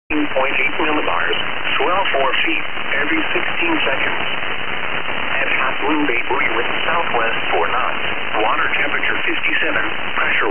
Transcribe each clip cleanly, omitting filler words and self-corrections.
0.8 millibars, swell 4 feet every 16 seconds. At Half Moon Bay, buoy wind southwest 4 knots, water temperature 57, pressure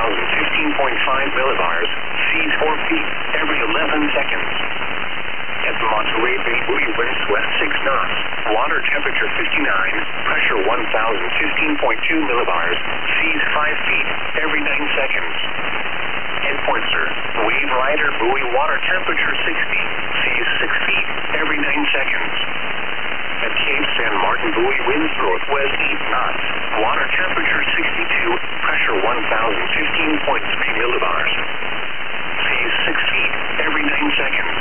1015.5 millibars, seas 4 feet every 11 seconds. At Monterey Bay, buoy winds west 6 knots, water temperature 59, pressure 1015.2 millibars, seas 5 feet every 9 seconds. At Pointser, wave rider, buoy water temperature 60, seas 6 feet every 9 seconds. At Cape San Martin, buoy winds northwest 8 knots, water temperature 62, pressure 1015.3 millibars, seas 6 feet every 9 seconds.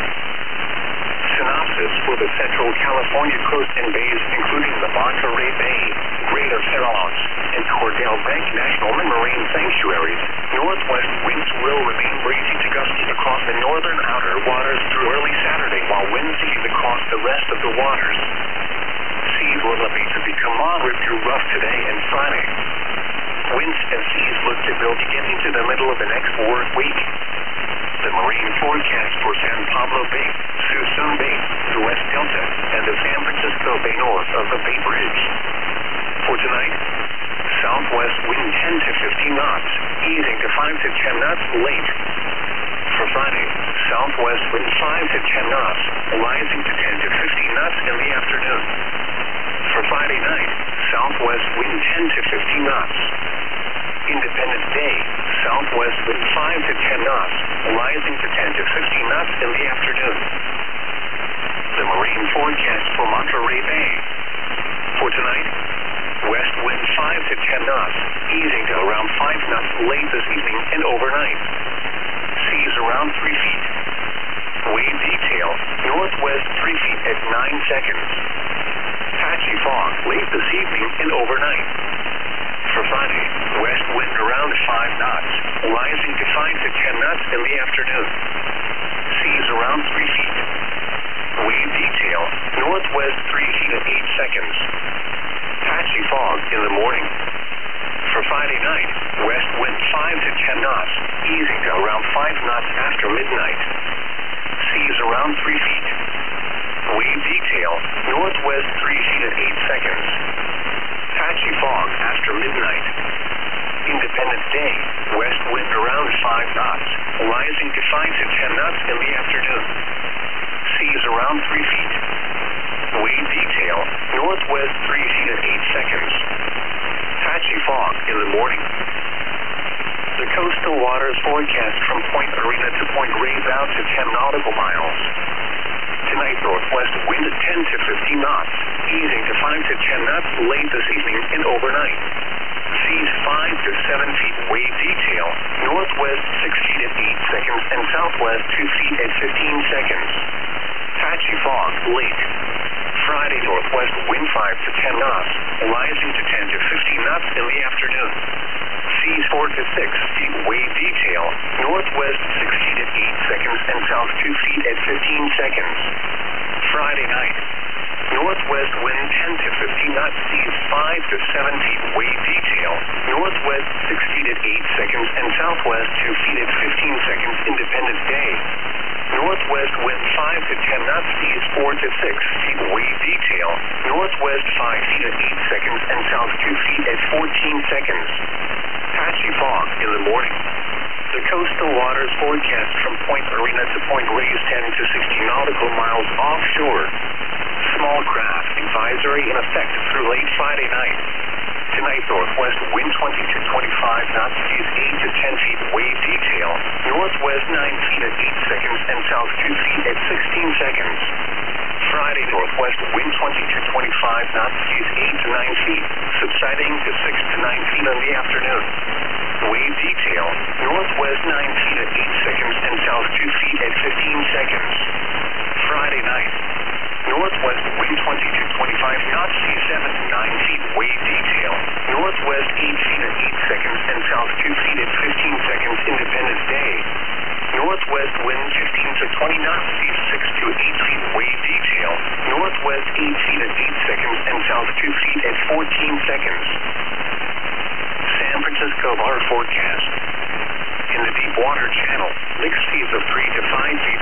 Synopsis for the Central California coast and bays, including the Monterey Bay, Greater Farallons, and Cordell Bank National Marine Sanctuaries. Northwest winds will remain breezy to gusty across the northern outer waters through early Saturday, while winds ease across the rest of the waters. Seas will elevate to become moderate to rough today and Friday. Winds and seas look to build beginning to the middle of the next work week. The marine forecast for San Pablo Bay, Suisun Bay, the West Delta, and the San Francisco Bay north of the Bay Bridge. For tonight, southwest wind 10 to 15 knots, easing to 5 to 10 knots late. For Friday, southwest wind 5 to 10 knots, rising to 10 to 15 knots in the afternoon. For Friday night, southwest wind 10 to 15 knots. Independence Day, southwest wind 5 to 10 knots, rising to 10 to 15 knots in the afternoon. The marine forecast for Monterey Bay. For tonight, west wind 5 to 10 knots, easing to around 5 knots late this evening and overnight. Seas around 3 feet. Wave detail, northwest 3 feet at 9 seconds. Patchy fog late this evening and overnight. For Friday, west wind around 5 knots, rising to 5 to 10 knots in the afternoon. Seas around 3 feet. Wave detail, northwest 3 feet at 8 seconds. Patchy fog in the morning. For Friday night, west wind 5 to 10 knots, easing to around 5 knots after midnight. Seas around 3 feet. Wave detail, northwest 3 feet at 8 seconds. Patchy fog after midnight. Independence Day, west wind around 5 knots, rising to 5 to 10 knots in the afternoon. Seas around 3 feet. Wave detail, northwest 3 feet at 8 seconds. Patchy fog in the morning. The coastal waters forecast from Point Arena to Point Reyes out to 10 nautical miles. Tonight, northwest wind 10 to 15 knots, easing to 5 to 10 knots late this evening and overnight. Seas 5 to 7 feet. Wave detail, northwest 6 feet at 8 seconds and southwest 2 feet at 15 seconds. Patchy fog late. Friday, northwest wind 5 to 10 knots, rising to 10 to 15 knots in the afternoon. Seas 4 to 6 feet. Wave detail, northwest 6 feet at 8 seconds and south 2 feet at 15 seconds. Friday night, northwest wind 10 to 15 knots, seas 5 to 7 feet. Wave detail, northwest 6 feet at 8 seconds and southwest 2 feet at 15 seconds. Independence Day, northwest wind 5 to 10 knots, seas 4 to 6 feet. Wave detail, northwest 5 feet at 8 seconds and south 2 feet at 14 seconds. Patchy fog in the morning. The coastal waters forecast from Point Arena to Point Reyes 10 to 60 nautical miles offshore. Small craft advisory in effect through late Friday night. Tonight, northwest wind 20 to 25 knots, seas 8 to 10 feet. Wave detail, northwest 9 feet at 8 seconds and south 2 feet at 16 seconds. Friday, northwest wind 20 to 25 knots, seas 8 to 9 feet, subsiding to 6 to 9 feet in the afternoon. Wave detail, northwest 9 feet at 8 seconds and south 2 feet at 15 seconds. Friday night, northwest wind 20 to 25 knots, seas 7 to 9 feet. Wave detail, northwest 8 feet at 8 seconds and south 2 feet at 15 seconds. Independence Day, northwest wind 15 to 20 knots, seas 6 to 8 feet. Wave detail, northwest 8 feet at 8 seconds and south 2 feet at 14 seconds. San Francisco water forecast. In the deep water channel, mixed seas of 3 to 5 feet.